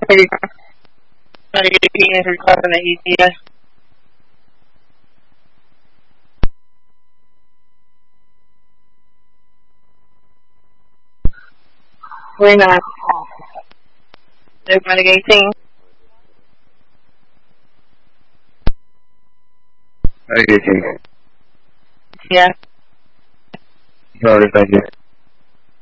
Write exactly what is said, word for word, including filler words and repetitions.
Repeating is recording the E T S. We're not. Everybody eighteen. eighteen. Yeah. Sorry, thank you.